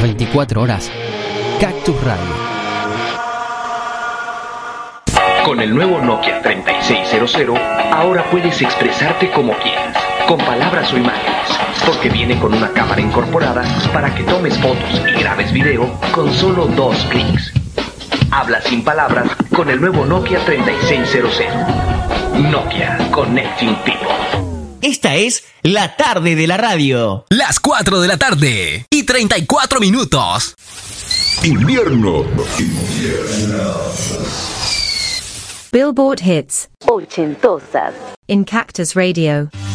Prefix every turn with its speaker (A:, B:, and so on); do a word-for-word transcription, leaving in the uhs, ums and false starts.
A: veinticuatro horas. Cactus Radio.
B: Con el nuevo Nokia treinta y seis cero cero, ahora puedes expresarte como quieras, con palabras o imágenes, porque viene con una cámara incorporada para que tomes fotos y grabes video con solo dos clics. Habla sin palabras con el nuevo Nokia treinta y seis cero cero. Nokia Connecting People.
C: Esta es la tarde de la radio.
D: Las cuatro de la tarde y treinta y cuatro minutos.
E: Invierno. Invierno.
F: Billboard Hits
G: Ochentosas
F: in Cactus Radio.